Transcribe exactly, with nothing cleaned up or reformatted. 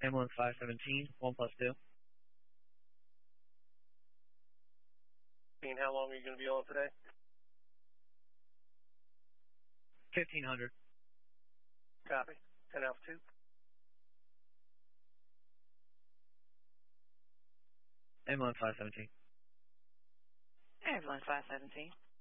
Ambulance five seventeen, one plus two. How long are you going to be on today? fifteen hundred. Copy. ten Alpha two. Ambulance five seventeen. Ambulance five seventeen.